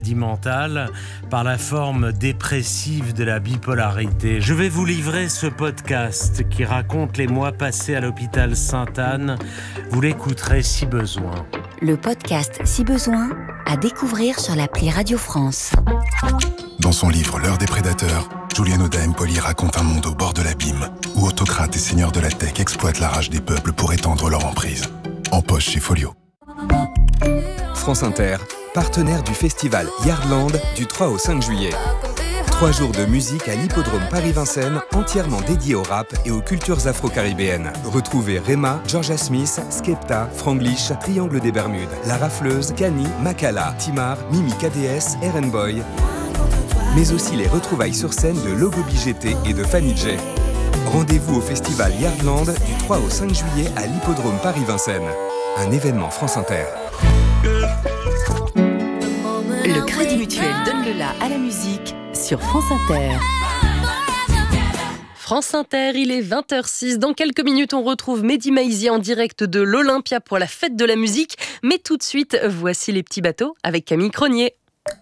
mentale par la forme dépressive de la bipolarité. Je vais vous livrer ce podcast qui raconte les mois passés à l'hôpital Sainte-Anne. Vous l'écouterez si besoin. Le podcast Si besoin, à découvrir sur l'appli Radio France. Dans son livre L'heure des prédateurs, Julian Oda Empoli raconte un monde au bord de l'abîme où autocrates et seigneurs de la tech exploitent la rage des peuples pour étendre leur emprise. En poche chez Folio. France Inter, partenaire du festival Yardland du 3 au 5 juillet. 3 jours de musique à l'hippodrome Paris-Vincennes, entièrement dédié au rap et aux cultures afro-caribéennes. Retrouvez Rema, Georgia Smith, Skepta, Franglish, Triangle des Bermudes, La Rafleuse, Kani, Makala, Timar, Mimi KDS, Eren Boy, mais aussi les retrouvailles sur scène de Logo BGT et de Fanny J. Rendez-vous au festival Yardland du 3 au 5 juillet à l'hippodrome Paris-Vincennes. Un événement France Inter. Le Crédit Mutuel donne le la à la musique sur France Inter. France Inter, il est 20h06. Dans quelques minutes, on retrouve Mehdi Maizi en direct de l'Olympia pour la fête de la musique. Mais tout de suite, voici les petits bateaux avec Camille Cronier.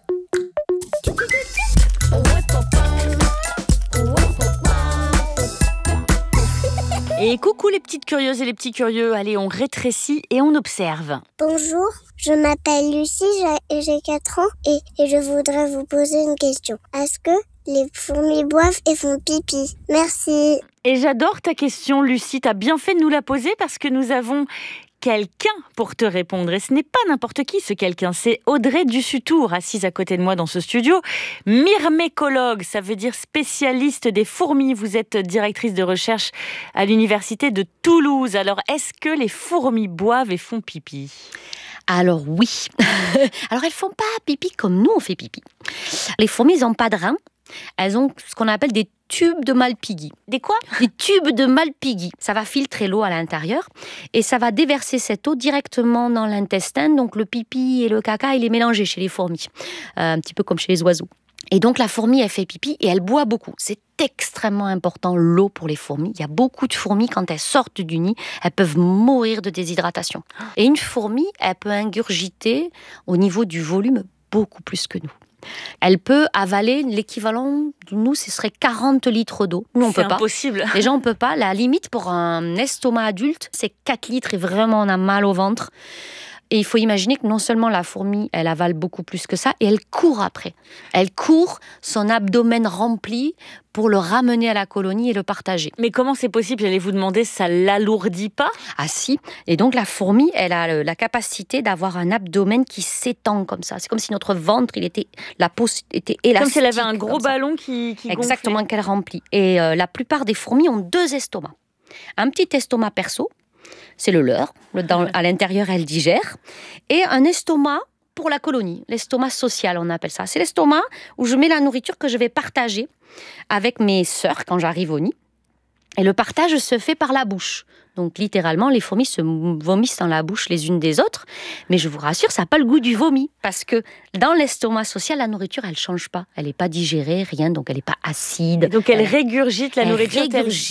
Et coucou les petites curieuses et les petits curieux, allez on rétrécit et on observe. Bonjour, je m'appelle Lucie, j'ai 4 ans et je voudrais vous poser une question. Est-ce que les fourmis boivent et font pipi? Merci. Et j'adore ta question Lucie, t'as bien fait de nous la poser parce que nous avons quelqu'un pour te répondre. Et ce n'est pas n'importe qui ce quelqu'un, c'est Audrey Dussutour, assise à côté de moi dans ce studio. Myrmécologue, ça veut dire spécialiste des fourmis. Vous êtes directrice de recherche à l'université de Toulouse. Alors, est-ce que les fourmis boivent et font pipi ? Alors oui. Alors elles font pas pipi comme nous on fait pipi. Les fourmis, elles n'ont pas de reins. Elles ont ce qu'on appelle des tubes de Malpighi. Des quoi ? Des tubes de Malpighi. Ça va filtrer l'eau à l'intérieur et ça va déverser cette eau directement dans l'intestin. Donc le pipi et le caca, il est mélangé chez les fourmis. Un petit peu comme chez les oiseaux. Et donc la fourmi, elle fait pipi et elle boit beaucoup. C'est extrêmement important l'eau pour les fourmis. Il y a beaucoup de fourmis, quand elles sortent du nid, elles peuvent mourir de déshydratation. Et une fourmi, elle peut ingurgiter au niveau du volume beaucoup plus que nous. Elle peut avaler l'équivalent de nous, ce serait 40 litres d'eau. Nous, on peut pas. C'est impossible. Les gens, on peut pas. La limite pour un estomac adulte, c'est 4 litres et vraiment, on a mal au ventre. Et il faut imaginer que non seulement la fourmi, elle avale beaucoup plus que ça, et elle court après. Elle court, son abdomen rempli, pour le ramener à la colonie et le partager. Mais comment c'est possible ? J'allais vous demander, ça l'alourdit pas ? Ah si, et donc la fourmi, elle a la capacité d'avoir un abdomen qui s'étend comme ça. C'est comme si notre ventre, la peau était élastique. Comme si elle avait un gros ballon qui gonflait. Exactement, qu'elle remplit. Et la plupart des fourmis ont 2 estomacs. Un petit estomac perso, c'est le leur. À l'intérieur, elle digère. Et un estomac pour la colonie. L'estomac social, on appelle ça. C'est l'estomac où je mets la nourriture que je vais partager avec mes sœurs quand j'arrive au nid. Et le partage se fait par la bouche. Donc littéralement, les fourmis se vomissent dans la bouche les unes des autres. Mais je vous rassure, ça n'a pas le goût du vomi. Parce que dans l'estomac social, la nourriture, elle ne change pas. Elle n'est pas digérée, rien. Donc elle n'est pas acide. Et donc elle régurgite la nourriture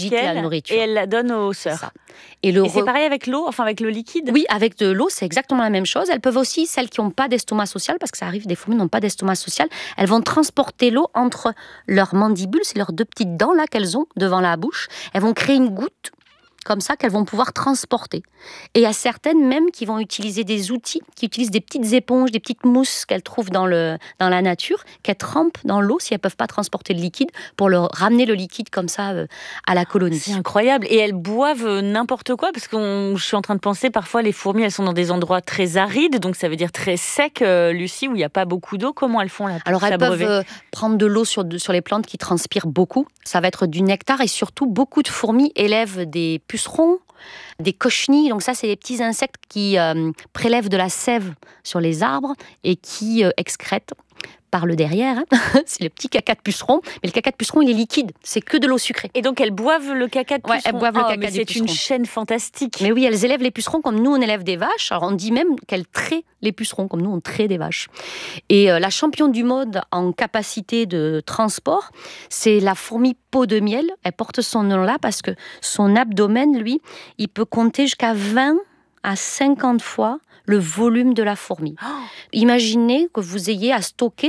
et elle la donne aux sœurs. Et c'est pareil avec l'eau, enfin avec le liquide ? Oui, avec de l'eau, c'est exactement la même chose. Elles peuvent aussi, celles qui n'ont pas d'estomac social, parce que ça arrive, des fourmis n'ont pas d'estomac social, elles vont transporter l'eau entre leurs mandibules, c'est leurs 2 petites dents là qu'elles ont devant la bouche. Elles vont créer une goutte comme ça qu'elles vont pouvoir transporter. Et il y a certaines même qui vont utiliser des outils, qui utilisent des petites éponges, des petites mousses qu'elles trouvent dans la nature, qu'elles trempent dans l'eau si elles ne peuvent pas transporter le liquide, pour ramener le liquide comme ça à la colonie. C'est incroyable. Et elles boivent n'importe quoi, parce que je suis en train de penser, parfois les fourmis, elles sont dans des endroits très arides, donc ça veut dire très secs, Lucie, où il n'y a pas beaucoup d'eau. Comment elles font là? Alors elles peuvent prendre de l'eau sur les plantes qui transpirent beaucoup. Ça va être du nectar, et surtout beaucoup de fourmis élèvent des pucerons, des cochenilles. Donc ça, c'est des petits insectes qui prélèvent de la sève sur les arbres et qui excrètent par le derrière. C'est le petit caca de puceron. Mais le caca de puceron, il est liquide. C'est que de l'eau sucrée. Et donc, elles boivent le caca de puceron. Ouais, elles boivent le caca mais des c'est pucerons. une chaîne fantastique. Mais oui, elles élèvent les pucerons comme nous, on élève des vaches. Alors, on dit même qu'elles traient les pucerons, comme nous, on traite des vaches. Et la championne du monde en capacité de transport, c'est la fourmi peau de miel. Elle porte son nom-là parce que son abdomen, lui, il peut compter jusqu'à 20 à 50 fois le volume de la fourmi. Imaginez que vous ayez à stocker